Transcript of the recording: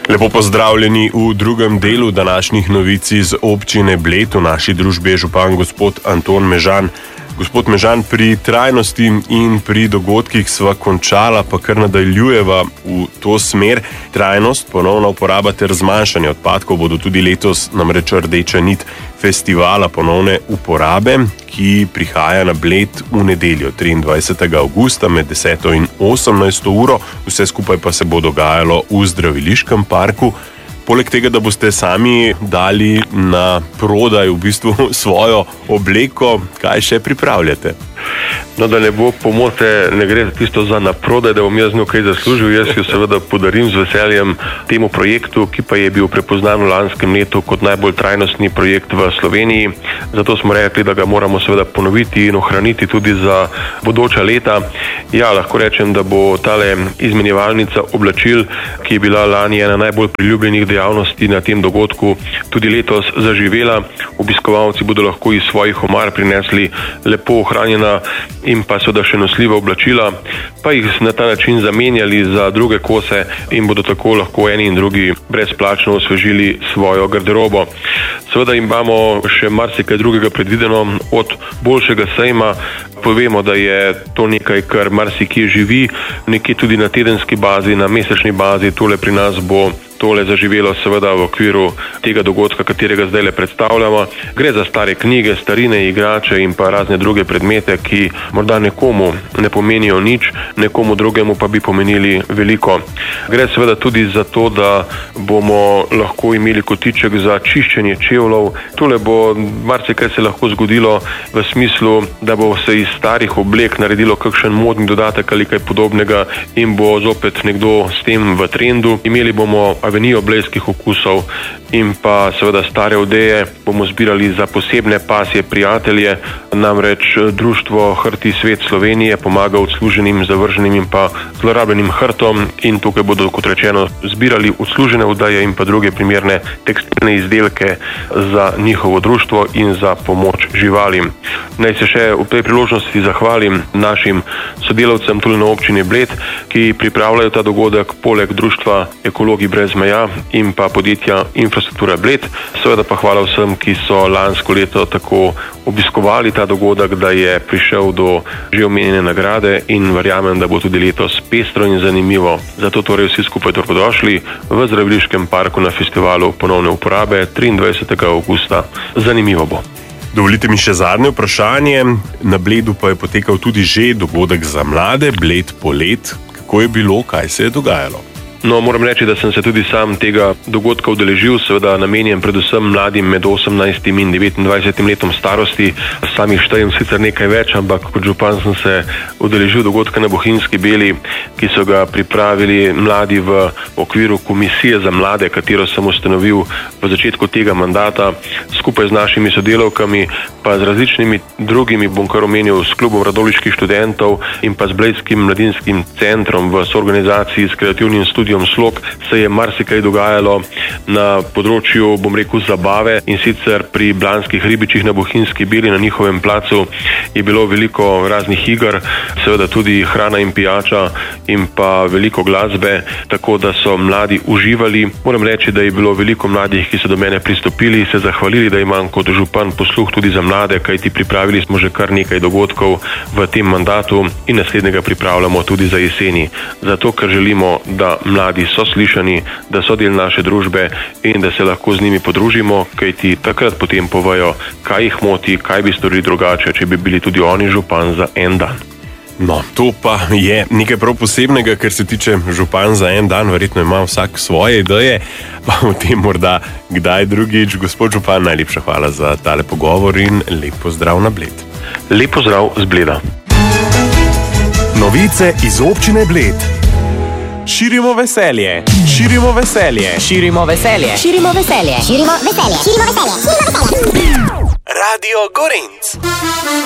Lepo pozdravljeni v drugem delu današnjih novic iz občine Bled. V naši družbi je župan gospod Anton Mežan. Gospod Mežan, pri trajnosti in pri dogodkih sva končala, pa kar nadaljujeva v to smer. Trajnost, ponovna uporaba ter zmanjšanje odpadkov bodo tudi letos namreč rdeča nit festivala ponovne uporabe, ki prihaja na Bled v nedeljo 23. avgusta med 10. in 18. uro. Vse skupaj pa se bo dogajalo v zdraviliškem parku. Poleg tega, da boste sami dali na prodaj v bistvu svojo obleko, kaj še pripravljate? No, da ne bo pomote, ne gre tisto za naprodaj, da bom jaz nekaj zaslužil. Jaz jo seveda podarim z veseljem temu projektu, ki pa je bil prepoznan v lanskem letu kot najbolj trajnostni projekt v Sloveniji. Zato smo rekli, da ga moramo seveda ponoviti in ohraniti tudi za bodoča leta. Ja, lahko rečem, da bo tale izmenjevalnica oblačil, ki je bila lani ena najbolj priljubljenih dejavnosti na tem dogodku, tudi letos zaživela. Obiskovalci bodo lahko iz svojih omar prinesli lepo ohranjena in pa seveda še nosljiva oblačila, pa jih na ta način zamenjali za druge kose in bodo tako lahko eni in drugi brezplačno osvežili svojo garderobo. Seveda imamo še marsikaj drugega predvideno, od boljšega sejma. Povemo, da je to nekaj, kar marsikje živi, nekje tudi na tedenski bazi, na mesečni bazi. Tole pri nas bo tole zaživelo seveda v okviru tega dogodka, katerega zdaj le predstavljamo. Gre za stare knjige, starine, igrače in pa razne druge predmete, ki morda nekomu ne pomenijo nič, nekomu drugemu pa bi pomenili veliko. Gre seveda tudi za to, da bomo lahko imeli kotiček za čiščenje čevljev. Tole bo marsikaj se lahko zgodilo v smislu, da bo se iz starih oblek naredilo kakšen modni dodatek ali kaj podobnega in bo zopet nekdo s tem v trendu. Imeli bomo avenijo blejskih okusov in pa seveda stare odeje bomo zbirali za posebne pasje prijatelje. Namreč društvo Hrti svet Slovenije pomaga odsluženim, zavrženim in pa zlorabljenim hrtom in tukaj bodo, kot rečeno, zbirali odslužene odeje in pa druge primerne tekstilne izdelke za njihovo društvo in za pomoč živalim. Naj se še v tej priložnosti zahvalim našim sodelavcem tudi na občini Bled, ki pripravljajo ta dogodek poleg društva Ekologi brez meja in pa podjetja Infrastruktura Bled. Seveda pa hvala vsem, ki so lansko leto tako obiskovali ta dogodek, da je prišel do že omenjene nagrade in verjamem, da bo tudi letos pestro in zanimivo. Zato torej vsi skupaj dobrodošli v zdraviliškem parku na festivalu ponovne uporabe 23. avgusta. Zanimivo bo. Dovolite mi še zadnje vprašanje. Na Bledu pa je potekal tudi že dogodek za mlade, Bled Polet. Kako je bilo, kaj se je dogajalo? No, moram reči, da sem se tudi sam tega dogodka udeležil, seveda namenjen predvsem mladim med 18 in 29 letom starosti. Samih štejem sicer nekaj več, ampak kot župan sem se udeležil dogodka na Bohinjski Beli, ki so ga pripravili mladi v okviru komisije za mlade, katero sem ustanovil v začetku tega mandata, skupaj z našimi sodelavkami, pa z različnimi drugimi, bom kar omenil, s klubom radovljiških študentov in pa z Bledskim mladinskim centrom v soorganizaciji s kreativnim studiom Slog se je marsikaj dogajalo na področju, bom rekel, zabave, in sicer pri Blanskih ribičih na Bohinjski Beli, na njihovem placu je bilo veliko raznih iger, seveda tudi hrana in pijača in pa veliko glasbe, tako da so mladi uživali. Moram reči, da je bilo veliko mladih, ki so do mene pristopili, se zahvalili, da imam kot župan posluh tudi za mlade, kajti pripravili smo že kar nekaj dogodkov v tem mandatu in naslednjega pripravljamo tudi za jeseni. Zato, ker želimo, da mladi so slišani, da so del naše družbe in da se lahko z njimi podružimo, kajti takrat potem povejo, kaj jih moti, kaj bi storili drugače, če bi bili tudi oni župan za en dan. No, to pa je nekaj prav posebnega, ker se tiče župan za en dan, verjetno ima vsak svoje ideje, pa o tem morda kdaj drugič. Gospod župan, najlepša hvala za tale pogovor in lep pozdrav na Bled. Lep pozdrav z Bleda. Novice iz občine Bled. Širimo veselje, širimo veselje, Širimo veselje. Širimo veselje. Širimo veselje. Širimo veselje. Radio Gorenc.